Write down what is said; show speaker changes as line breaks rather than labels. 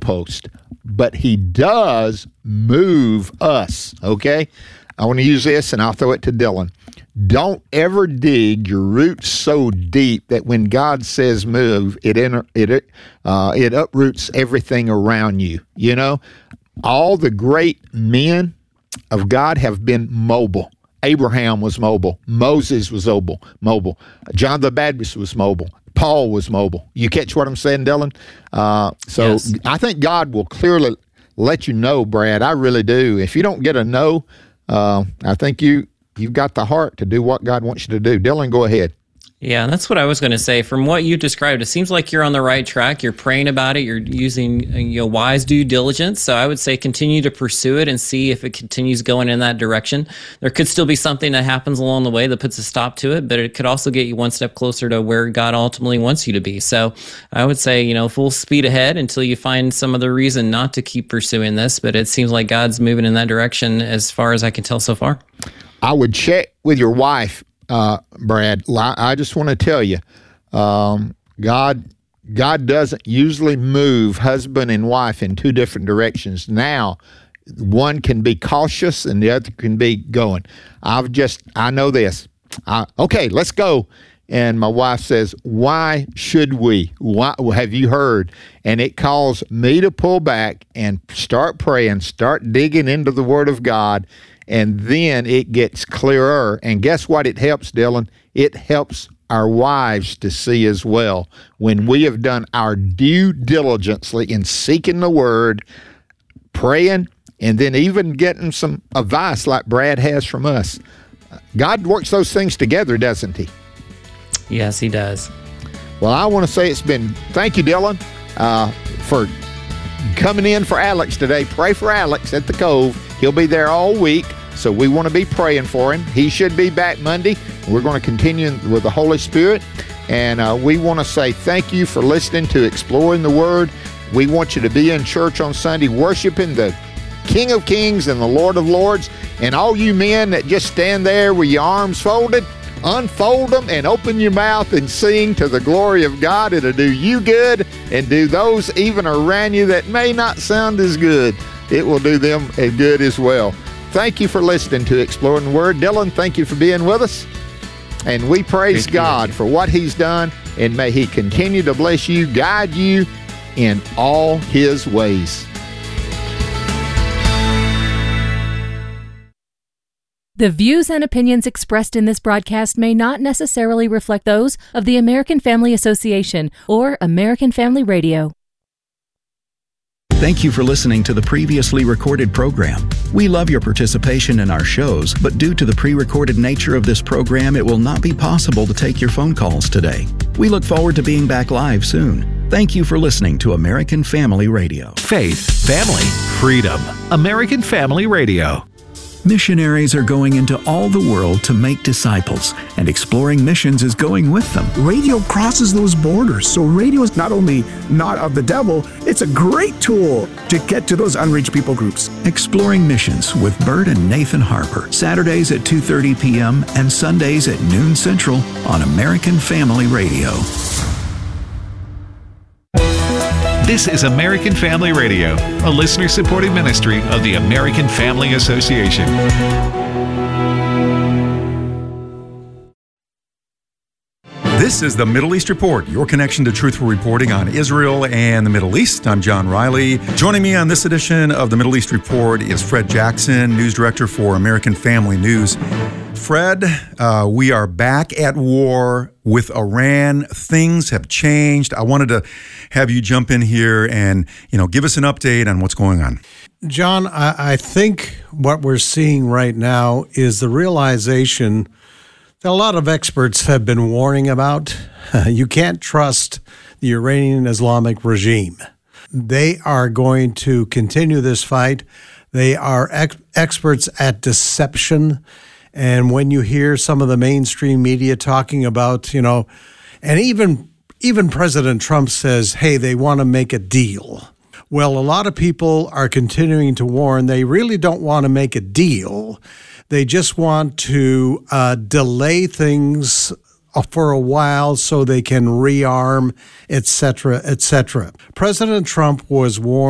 goalpost, but he does move us, okay? I want to use this, and I'll throw it to Dylan. Don't ever dig your roots so deep that when God says move, it uproots everything around you. You know, all the great men of God have been mobile. Abraham was mobile. Moses was mobile. John the Baptist was mobile. Paul was mobile. You catch what I'm saying, Dylan? Yes. I think God will clearly let you know, Brad. I really do. If you don't get a no, I think you've got the heart to do what God wants you to do. Dylan, go ahead.
Yeah, that's what I was going to say. From what you described, it seems like you're on the right track. You're praying about it. You're using wise due diligence. So I would say continue to pursue it and see if it continues going in that direction. There could still be something that happens along the way that puts a stop to it, but it could also get you one step closer to where God ultimately wants you to be. So I would say, full speed ahead until you find some other reason not to keep pursuing this. But it seems like God's moving in that direction as far as I can tell so far.
I would check with your wife, Brad. I just want to tell you, God doesn't usually move husband and wife in two different directions. Now, one can be cautious and the other can be going. I know this. Okay, let's go. And my wife says, why should we? Why, have you heard? And it calls me to pull back and start praying, start digging into the Word of God. And then it gets clearer. And guess what it helps, Dylan? It helps our wives to see as well. When we have done our due diligently in seeking the Word, praying, and then even getting some advice like Brad has from us. God works those things together, doesn't He?
Yes, He does.
Well, I want to say thank you, Dylan, for coming in for Alex today. Pray for Alex at the Cove. He'll be there all week. So we want to be praying for him. He should be back Monday. We're going to continue with the Holy Spirit. And we want to say thank you for listening to Exploring the Word. We want you to be in church on Sunday worshiping the King of Kings and the Lord of Lords. And all you men that just stand there with your arms folded, unfold them and open your mouth and sing to the glory of God. It'll do you good and do those even around you that may not sound as good. It will do them good as well. Thank you for listening to Exploring the Word. Dylan, thank you for being with us. And we praise God for what He's done, and may He continue to bless you, guide you in all His ways.
The views and opinions expressed in this broadcast may not necessarily reflect those of the American Family Association or American Family Radio.
Thank you for listening to the previously recorded program. We love your participation in our shows, but due to the pre-recorded nature of this program, it will not be possible to take your phone calls today. We look forward to being back live soon. Thank you for listening to American Family Radio.
Faith, family, freedom. American Family Radio.
Missionaries are going into all the world to make disciples, and Exploring Missions is going with them.
Radio crosses those borders, so radio is not only not of the devil, it's a great tool to get to those unreached people groups.
Exploring Missions with Bert and Nathan Harper, Saturdays at 2:30 p.m. and Sundays at noon Central on American Family Radio.
This is American Family Radio, a listener-supported ministry of the American Family Association.
This is the Middle East Report, your connection to truthful reporting on Israel and the Middle East. I'm John Riley. Joining me on this edition of the Middle East Report is Fred Jackson, news director for American Family News. Fred, we are back at war with Iran. Things have changed. I wanted to have you jump in here and, give us an update on what's going on.
John, I think what we're seeing right now is the realization that a lot of experts have been warning about. You can't trust the Iranian Islamic regime. They are going to continue this fight. They are experts at deception. And when you hear some of the mainstream media talking about, and even President Trump says, hey, they want to make a deal. Well, a lot of people are continuing to warn they really don't want to make a deal. They just want to delay things for a while so they can rearm, et cetera, et cetera. President Trump was warned